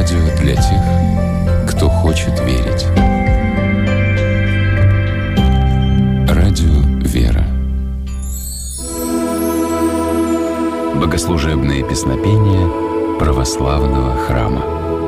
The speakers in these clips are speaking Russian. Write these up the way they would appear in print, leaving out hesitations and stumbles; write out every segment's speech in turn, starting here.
Радио для тех, кто хочет верить. Радио «Вера». Богослужебные песнопения православного храма.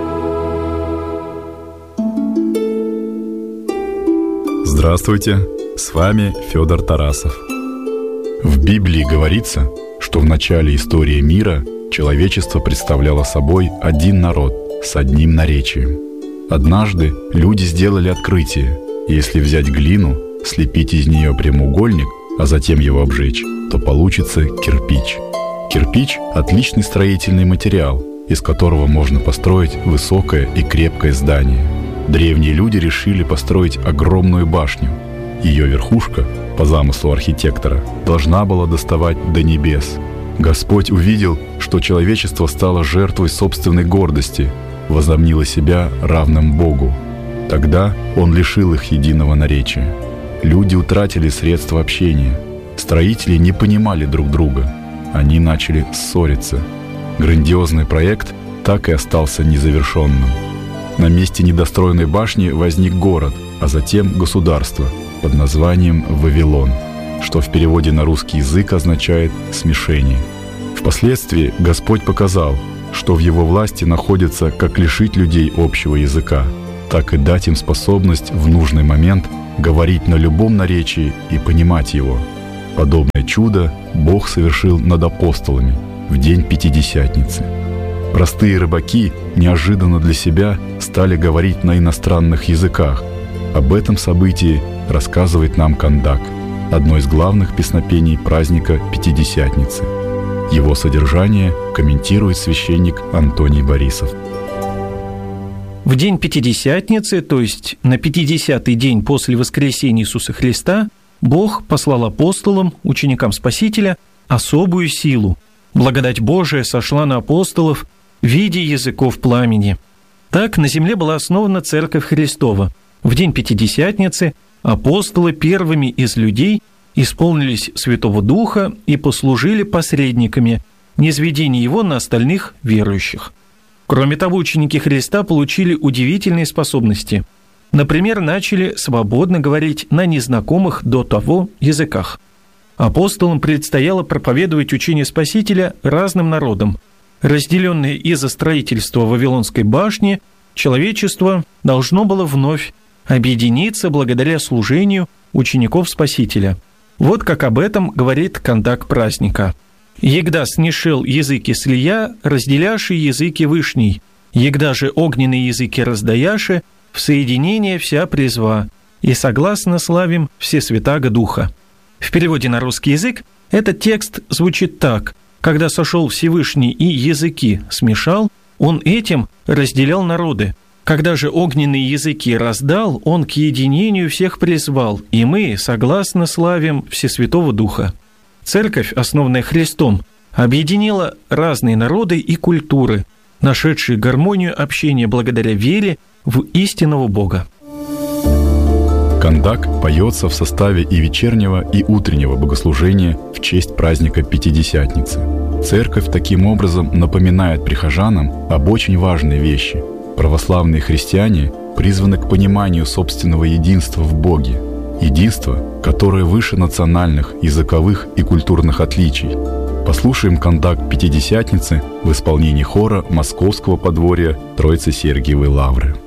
Здравствуйте, с вами Федор Тарасов. В Библии говорится, что в начале истории мира человечество представляло собой один народ с одним наречием. Однажды люди сделали открытие: если взять глину, слепить из нее прямоугольник, а затем его обжечь, то получится кирпич. Кирпич – отличный строительный материал, из которого можно построить высокое и крепкое здание. Древние люди решили построить огромную башню. Ее верхушка, по замыслу архитектора, должна была доставать до небес. Господь увидел, что человечество стало жертвой собственной гордости, возомнило себя равным Богу. Тогда Он лишил их единого наречия. Люди утратили средства общения. Строители не понимали друг друга. Они начали ссориться. Грандиозный проект так и остался незавершенным. На месте недостроенной башни возник город, а затем государство под названием Вавилон, что в переводе на русский язык означает «смешение». Впоследствии Господь показал, что в Его власти находится как лишить людей общего языка, так и дать им способность в нужный момент говорить на любом наречии и понимать его. Подобное чудо Бог совершил над апостолами в день Пятидесятницы. Простые рыбаки неожиданно для себя стали говорить на иностранных языках. Об этом событии рассказывает нам Кандак, одно из главных песнопений праздника Пятидесятницы. Его содержание комментирует священник Антоний Борисов. В день Пятидесятницы, то есть на 50-й день после воскресения Иисуса Христа, Бог послал апостолам, ученикам Спасителя, особую силу. Благодать Божия сошла на апостолов в виде языков пламени. Так на земле была основана Церковь Христова. В день Пятидесятницы апостолы первыми из людей исполнились Святого Духа и послужили посредниками низведения Его на остальных верующих. Кроме того, ученики Христа получили удивительные способности. Например, начали свободно говорить на незнакомых до того языках. Апостолам предстояло проповедовать учение Спасителя разным народам. Разделенное из-за строительства Вавилонской башни, человечество должно было вновь объединиться благодаря служению учеников Спасителя. Вот как об этом говорит Кандак праздника. «Егда снишел языки слия, разделяши языки вышней, егда же огненные языки раздаяши, в соединение вся призва, и согласно славим все святаго Духа». В переводе на русский язык этот текст звучит так: «Когда сошел Всевышний и языки смешал, Он этим разделял народы. Когда же огненные языки раздал, Он к единению всех призвал, и мы согласно славим Всесвятого Духа». Церковь, основанная Христом, объединила разные народы и культуры, нашедшие гармонию общения благодаря вере в истинного Бога. Кандак поется в составе и вечернего, и утреннего богослужения в честь праздника Пятидесятницы. Церковь таким образом напоминает прихожанам об очень важной вещи. Православные христиане призваны к пониманию собственного единства в Боге. Единство, которое выше национальных, языковых и культурных отличий. Послушаем Кандак Пятидесятницы в исполнении хора Московского подворья Троицы-Сергиевой Лавры.